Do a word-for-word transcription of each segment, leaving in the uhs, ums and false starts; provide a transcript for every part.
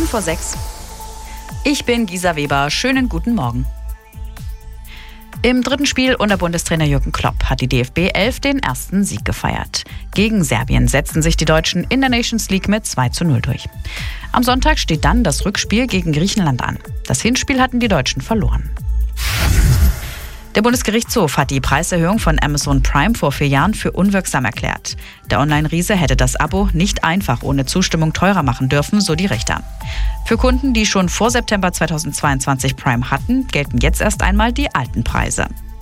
vor sechs. Ich bin Gisa Weber. Schönen guten Morgen. Im dritten Spiel unter Bundestrainer Jürgen Klopp hat die D F B elf den ersten Sieg gefeiert. Gegen Serbien setzten sich die Deutschen in der Nations League mit zwei zu null durch. Am Sonntag steht dann das Rückspiel gegen Griechenland an. Das Hinspiel hatten die Deutschen verloren. Der Bundesgerichtshof hat die Preiserhöhung von Amazon Prime vor vier Jahren für unwirksam erklärt. Der Online-Riese hätte das Abo nicht einfach ohne Zustimmung teurer machen dürfen, so die Richter. Für Kunden, die schon vor September zweitausendzweiundzwanzig Prime hatten, gelten jetzt erst einmal die alten Preise.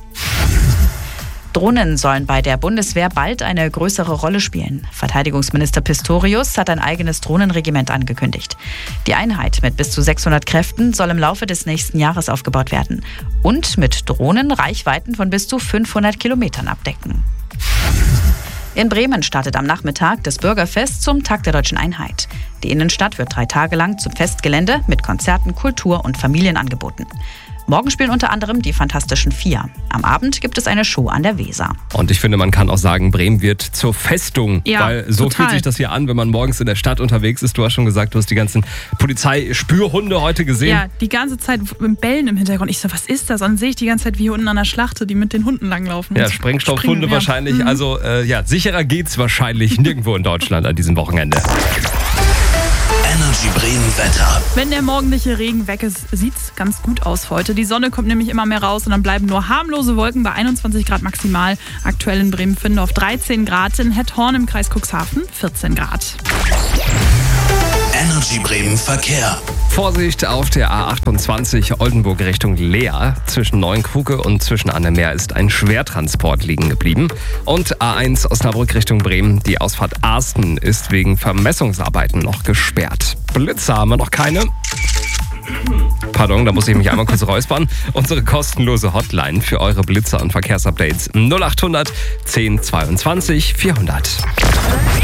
Drohnen sollen bei der Bundeswehr bald eine größere Rolle spielen. Verteidigungsminister Pistorius hat ein eigenes Drohnenregiment angekündigt. Die Einheit mit bis zu sechshundert Kräften soll im Laufe des nächsten Jahres aufgebaut werden und mit Drohnen Reichweiten von bis zu fünfhundert Kilometern abdecken. In Bremen startet am Nachmittag das Bürgerfest zum Tag der Deutschen Einheit. Die Innenstadt wird drei Tage lang zum Festgelände mit Konzerten, Kultur und Familien angeboten. Morgen spielen unter anderem die Fantastischen Vier. Am Abend gibt es eine Show an der Weser. Und ich finde, man kann auch sagen, Bremen wird zur Festung. Ja, weil so total. fühlt sich das hier an, wenn man morgens in der Stadt unterwegs ist. Du hast schon gesagt, du hast die ganzen Polizeispürhunde heute gesehen. Ja, die ganze Zeit mit Bällen im Hintergrund. Ich so, was ist das? Und dann sehe ich die ganze Zeit wie hier unten an der Schlachte, die mit den Hunden langlaufen. Ja, Sprengstoffhunde Springen, wahrscheinlich. Ja. Mhm. Also äh, ja, sicherer geht's wahrscheinlich nirgendwo in Deutschland an diesem Wochenende. Energy Bremen Wetter. Wenn der morgendliche Regen weg ist, sieht's ganz gut aus heute. Die Sonne kommt nämlich immer mehr raus und dann bleiben nur harmlose Wolken bei einundzwanzig Grad maximal. Aktuell in Bremen-Findorf dreizehn Grad, in Hetthorn im Kreis Cuxhaven vierzehn Grad. Energy Bremen Verkehr. Vorsicht auf der A achtundzwanzig Oldenburg Richtung Leer. Zwischen Neuenkuke und zwischen Annemeer ist ein Schwertransport liegen geblieben. Und A eins Osnabrück Richtung Bremen. Die Ausfahrt Arsten ist wegen Vermessungsarbeiten noch gesperrt. Blitzer haben wir noch keine. Pardon, da muss ich mich einmal kurz räuspern. Unsere kostenlose Hotline für eure Blitzer und Verkehrsupdates null acht hundert zehn zweiundzwanzig vierhundert.